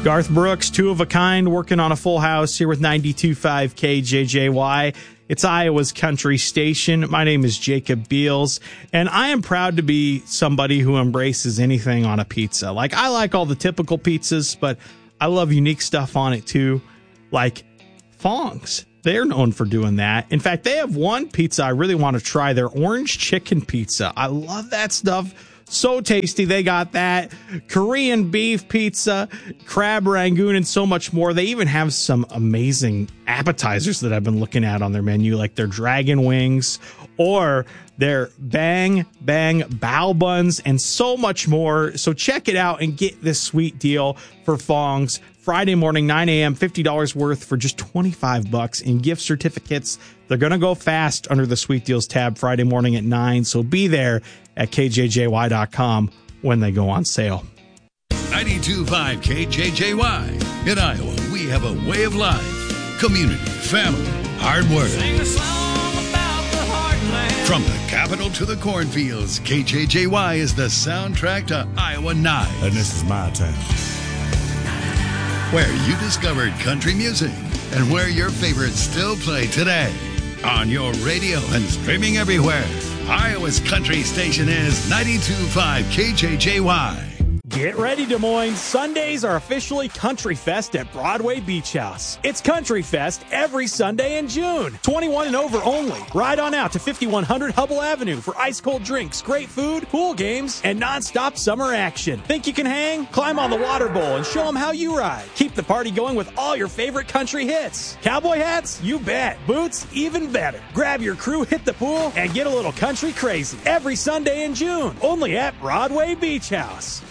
Garth Brooks, two of a kind, working on a full house here with 92.5 KJJY. It's Iowa's country station. My name is Jacob Beals, and I am proud to be somebody who embraces anything on a pizza. Like, I like all the typical pizzas, but I love unique stuff on it too, like Fong's. They're known for doing that. In fact, they have one pizza I really want to try, their orange chicken pizza. I love that stuff. So tasty. They got that Korean beef pizza, crab rangoon, and so much more. They even have some amazing appetizers that I've been looking at on their menu, like their dragon wings or their bang bang bao buns and so much more. So check it out and get this sweet deal for Fong's. Friday morning, 9 a.m., $50 worth for just $25 in gift certificates. They're going to go fast under the Sweet Deals tab Friday morning at 9, so be there at kjjy.com when they go on sale. 92.5 KJJY. In Iowa, we have a way of life, community, family, hard work. Sing a song about the heartland. From the capital to the cornfields, KJJY is the soundtrack to Iowa Nights. And this is my town. Where you discovered country music and where your favorites still play today. On your radio and streaming everywhere, Iowa's country station is 92.5 KJJY. Get ready, Des Moines. Sundays are officially Country Fest at Broadway Beach House. It's Country Fest every Sunday in June. 21 and over only. Ride on out to 5100 Hubble Avenue for ice-cold drinks, great food, pool games, and nonstop summer action. Think you can hang? Climb on the water bowl and show them how you ride. Keep the party going with all your favorite country hits. Cowboy hats? You bet. Boots? Even better. Grab your crew, hit the pool, and get a little country crazy. Every Sunday in June. Only at Broadway Beach House.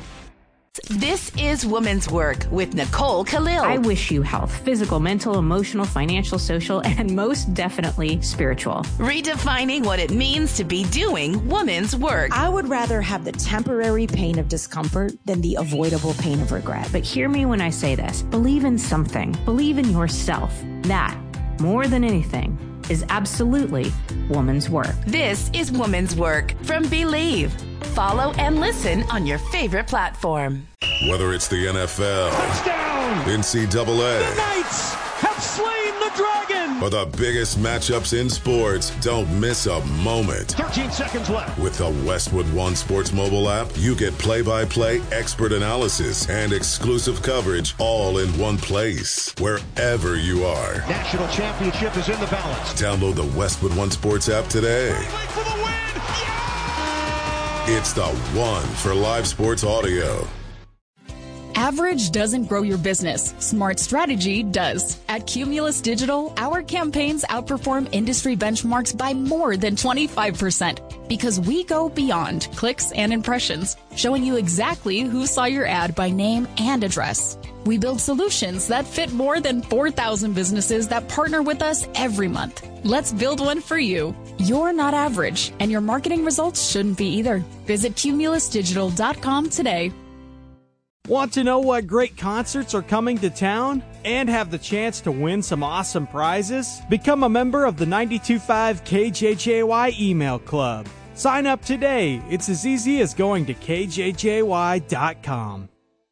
This is Women's Work with Nicole Khalil. I wish you health, physical, mental, emotional, financial, social, and most definitely spiritual. Redefining what it means to be doing women's work. I would rather have the temporary pain of discomfort than the avoidable pain of regret. But hear me when I say this. Believe in something. Believe in yourself. That, more than anything, is absolutely woman's work. This is Women's Work from Believe. Follow and listen on your favorite platform. Whether it's the NFL, touchdown, NCAA, the Knights have slain the Dragon, or the biggest matchups in sports, don't miss a moment. 13 seconds left. With the Westwood One Sports mobile app, you get play-by-play expert analysis and exclusive coverage all in one place, wherever you are. National championship is in the balance. Download the Westwood One Sports app today. For the win. Yeah! It's the one for live sports audio. Average doesn't grow your business. Smart strategy does. At Cumulus Digital, our campaigns outperform industry benchmarks by more than 25% because we go beyond clicks and impressions, showing you exactly who saw your ad by name and address. We build solutions that fit more than 4,000 businesses that partner with us every month. Let's build one for you. You're not average, and your marketing results shouldn't be either. Visit cumulusdigital.com today. Want to know what great concerts are coming to town and have the chance to win some awesome prizes? Become a member of the 92.5 KJJY email club. Sign up today. It's as easy as going to kjjy.com.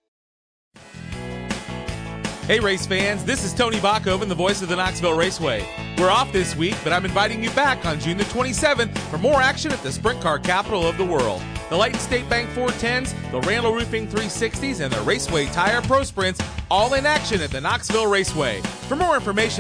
Hey race fans, this is Tony Bachhoven, the voice of the Knoxville Raceway. We're off this week, but I'm inviting you back on June the 27th for more action at the sprint car capital of the world. The Light State Bank 410s, the Randall Roofing 360s, and the Raceway Tire Pro Sprints, all in action at the Knoxville Raceway. For more information